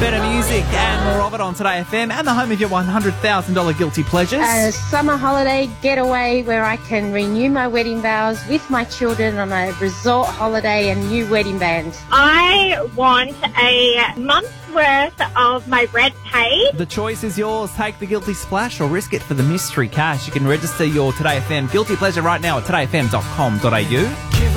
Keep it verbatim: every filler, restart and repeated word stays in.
Better music and more of it on Today F M and the home of your one hundred thousand dollars Guilty Pleasures. A summer holiday getaway where I can renew my wedding vows with my children on a resort holiday and new wedding band. I want a month's worth of my rent paid. The choice is yours. Take the guilty splash or risk it for the mystery cash. You can register your Today F M Guilty Pleasure right now at today f m dot com dot a u.